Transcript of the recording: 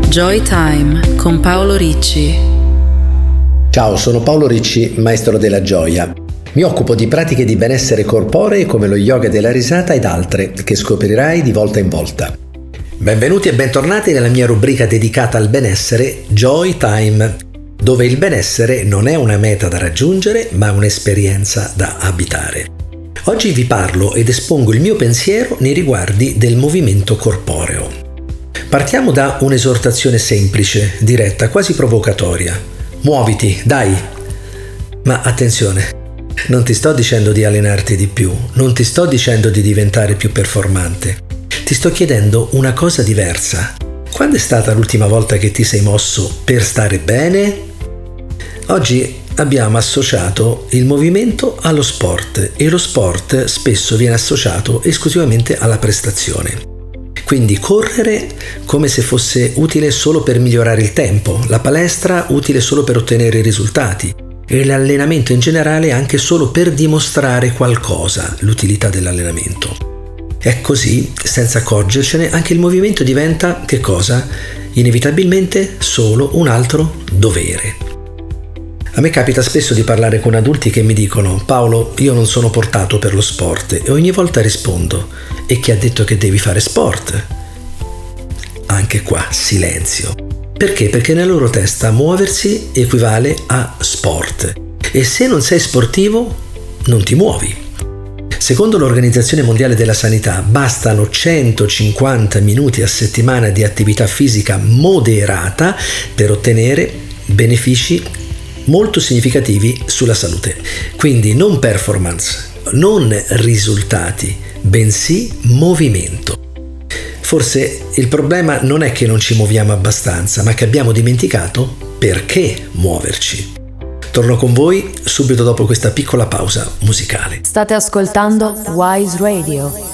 Joy Time con Paolo Ricci. Ciao, sono Paolo Ricci, maestro della gioia. Mi occupo di pratiche di benessere corporee come lo yoga della risata ed altre che scoprirai di volta in volta. Benvenuti e bentornati nella mia rubrica dedicata al benessere Joy Time, dove il benessere non è una meta da raggiungere, ma un'esperienza da abitare. Oggi vi parlo ed espongo il mio pensiero nei riguardi del movimento corporeo. Partiamo da un'esortazione semplice, diretta, quasi provocatoria. Muoviti, dai! Ma attenzione, non ti sto dicendo di allenarti di più, non ti sto dicendo di diventare più performante. Ti sto chiedendo una cosa diversa. Quando è stata l'ultima volta che ti sei mosso per stare bene? Oggi abbiamo associato il movimento allo sport e lo sport spesso viene associato esclusivamente alla prestazione. Quindi correre come se fosse utile solo per migliorare il tempo, la palestra utile solo per ottenere risultati e l'allenamento in generale anche solo per dimostrare qualcosa, l'utilità dell'allenamento. È così, senza accorgercene, anche il movimento diventa, che cosa? Inevitabilmente solo un altro dovere. A me capita spesso di parlare con adulti che mi dicono: Paolo, io non sono portato per lo sport, e ogni volta rispondo: e chi ha detto che devi fare sport? Anche qua silenzio. Perché? Perché nella loro testa muoversi equivale a sport, e se non sei sportivo non ti muovi. Secondo l'Organizzazione Mondiale della Sanità bastano 150 minuti a settimana di attività fisica moderata per ottenere benefici molto significativi sulla salute. Quindi non performance, non risultati, bensì movimento. Forse il problema non è che non ci muoviamo abbastanza, ma che abbiamo dimenticato perché muoverci. Torno con voi subito dopo questa piccola pausa musicale. State ascoltando Wise Radio.